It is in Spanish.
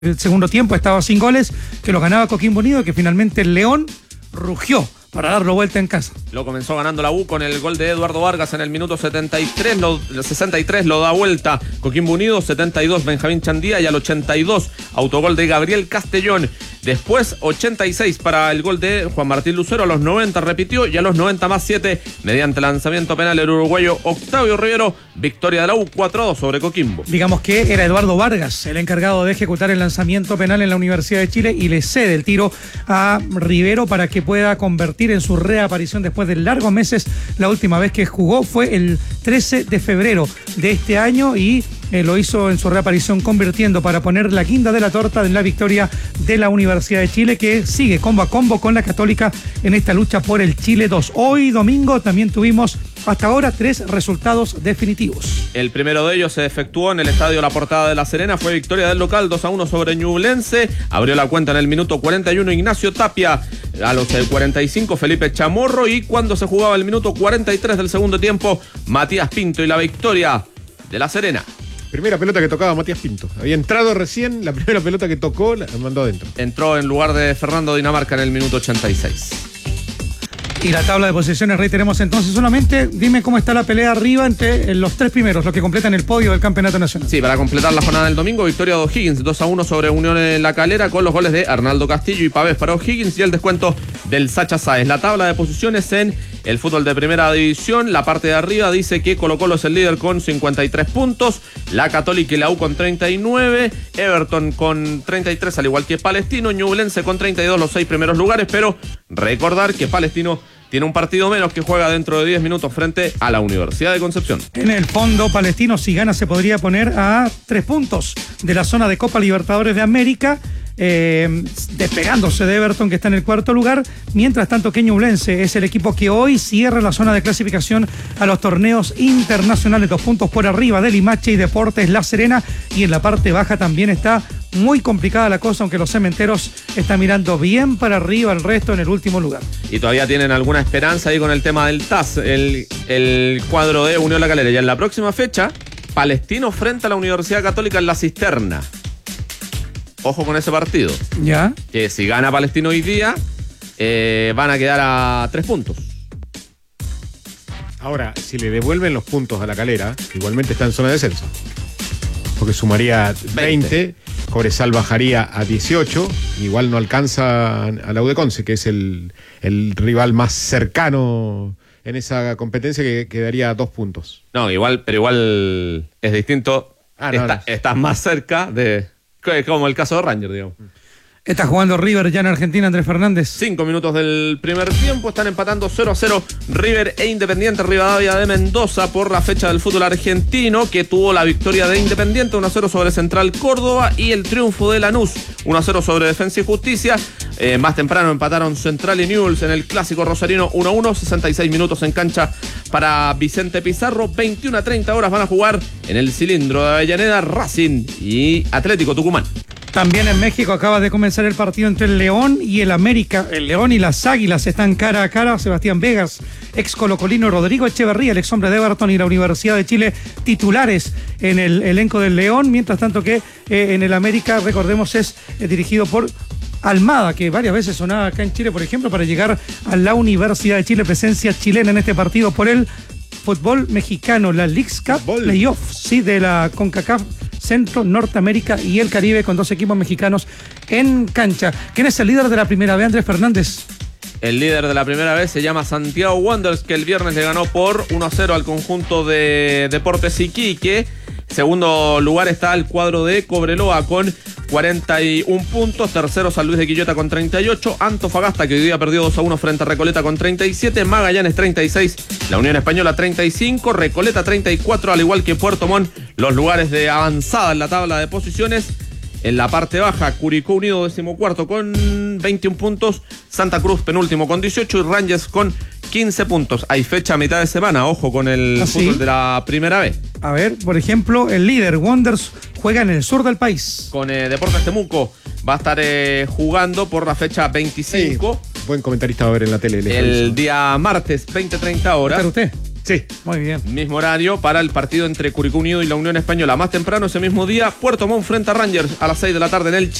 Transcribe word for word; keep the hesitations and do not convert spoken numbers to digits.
El segundo tiempo estaba sin goles, que lo ganaba Coquimbo Unido, que finalmente el León rugió para darlo vuelta en casa. Lo comenzó ganando la U con el gol de Eduardo Vargas en el minuto setenta y tres, lo, sesenta y tres lo da vuelta Coquimbo Unido, setenta y dos Benjamín Chandía y al ochenta y dos autogol de Gabriel Castellón. Después ochenta y seis para el gol de Juan Martín Lucero, a los noventa repitió y a los noventa más siete mediante lanzamiento penal el uruguayo Octavio Rivero, victoria de la U cuatro a dos sobre Coquimbo. Digamos que era Eduardo Vargas el encargado de ejecutar el lanzamiento penal en la Universidad de Chile y le cede el tiro a Rivero para que pueda convertir en su reaparición después de largos meses. La última vez que jugó fue el trece de febrero de este año y eh, lo hizo en su reaparición convirtiendo para poner la guinda de la torta en la victoria de la Universidad de Chile, que sigue combo a combo con la Católica en esta lucha por el Chile dos. Hoy domingo también tuvimos hasta ahora tres resultados definitivos. El primero de ellos se efectuó en el estadio La Portada de La Serena, fue victoria del local dos a uno sobre Ñublense. Abrió la cuenta en el minuto cuarenta y uno Ignacio Tapia, a los cuarenta y cinco Felipe Chamorro, y cuando se jugaba el minuto cuarenta y tres del segundo tiempo, Matías Pinto, y la victoria de La Serena. Primera pelota que tocaba Matías Pinto. Había entrado recién, la primera pelota que tocó la mandó adentro. Entró en lugar de Fernando Dinamarca en el minuto ochenta y seis. Y la tabla de posiciones reiteremos entonces. Solamente dime cómo está la pelea arriba entre los tres primeros, los que completan el podio del Campeonato Nacional. Sí, para completar la jornada del domingo, victoria de O'Higgins dos a uno sobre Unión en La Calera, con los goles de Arnaldo Castillo y Pavés para O'Higgins y el descuento del Sacha Sáez. La tabla de posiciones en el fútbol de primera división, la parte de arriba dice que Colo Colo es el líder con cincuenta y tres puntos, la Católica y la U con treinta y nueve, Everton con treinta y tres al igual que Palestino, Ñublense con treinta y dos, los seis primeros lugares, pero recordar que Palestino tiene un partido menos, que juega dentro de diez minutos frente a la Universidad de Concepción. En el fondo, Palestino, si gana, se podría poner a tres puntos de la zona de Copa Libertadores de América, eh, despegándose de Everton, que está en el cuarto lugar. Mientras tanto, que Ñublense es el equipo que hoy cierra la zona de clasificación a los torneos internacionales, dos puntos por arriba de Limache y Deportes La Serena. Y en la parte baja también está muy complicada la cosa, aunque los cementeros están mirando bien para arriba, el resto en el último lugar. Y todavía tienen alguna esperanza ahí con el tema del T A S, el, el cuadro de Unión La Calera. Y en la próxima fecha, Palestino frente a la Universidad Católica en La Cisterna. Ojo con ese partido. Ya. Que si gana Palestino hoy día, eh, van a quedar a tres puntos. Ahora, si le devuelven los puntos a La Calera, igualmente está en zona de descenso. Porque sumaría veinte, veinte. Cobresal bajaría a dieciocho, igual no alcanza a la U de Conce, que es el, el rival más cercano en esa competencia, que quedaría a dos puntos. No, igual, pero igual es distinto. Ah, no, Está, no. Estás más cerca de, como el caso de Ranger, digamos. Está jugando River ya en Argentina, Andrés Fernández. Cinco minutos del primer tiempo, están empatando cero a cero River e Independiente Rivadavia de Mendoza por la fecha del fútbol argentino, que tuvo la victoria de Independiente uno a cero sobre Central Córdoba y el triunfo de Lanús uno a cero sobre Defensa y Justicia. Eh, más temprano empataron Central y Newell's en el clásico rosarino uno a uno, sesenta y seis minutos en cancha para Vicente Pizarro. veintiuna a treinta horas van a jugar en el cilindro de Avellaneda Racing y Atlético Tucumán. También en México acaba de comenzar el partido entre el León y el América. El León y las Águilas están cara a cara. Sebastián Vegas, ex colocolino, Rodrigo Echeverría, el ex hombre de Everton y la Universidad de Chile, titulares en el elenco del León. Mientras tanto que eh, en el América, recordemos, es eh, dirigido por Almada, que varias veces sonaba acá en Chile, por ejemplo, para llegar a la Universidad de Chile. Presencia chilena en este partido por el fútbol mexicano, la Leagues Cup Playoff, sí, de la CONCACAF Centro, Norteamérica y el Caribe, con dos equipos mexicanos en cancha. ¿Quién es el líder de la primera vez, Andrés Fernández? El líder de la primera vez se llama Santiago Wanderers, que el viernes le ganó por uno a cero al conjunto de Deportes Iquique. Segundo lugar está el cuadro de Cobreloa con cuarenta y uno puntos. Tercero San Luis de Quillota con treinta y ocho. Antofagasta, que hoy día perdió dos a uno frente a Recoleta, con treinta y siete. Magallanes treinta y seis. La Unión Española treinta y cinco. Recoleta treinta y cuatro, al igual que Puerto Montt. Los lugares de avanzada en la tabla de posiciones. En la parte baja, Curicó Unido decimocuarto con veintiún puntos. Santa Cruz penúltimo con dieciocho. Y Rangers con quince puntos. Hay fecha a mitad de semana, ojo con el ¿Ah, fútbol sí? de la primera vez. A ver, por ejemplo, el líder Wanderers juega en el sur del país. Con eh, Deportes Temuco va a estar eh, jugando por la fecha veinticinco. Sí, buen comentarista va a ver en la tele. El día martes, veinte a treinta horas. ¿Va a estar usted? Sí. Muy bien. Mismo horario para el partido entre Curicó Unido y la Unión Española. Más temprano ese mismo día, Puerto Montt frente a Rangers a las seis de la tarde en el